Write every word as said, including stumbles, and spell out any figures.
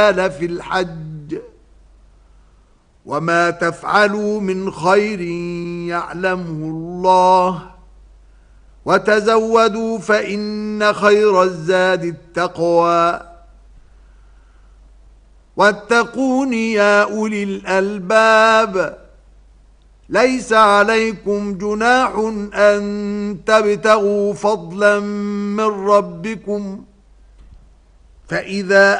في الحج وما تفعلوا من خير يعلمه الله وتزودوا فإن خير الزاد التقوى واتقون يا أولي الألباب ليس عليكم جناح أن تبتغوا فضلا من ربكم فإذا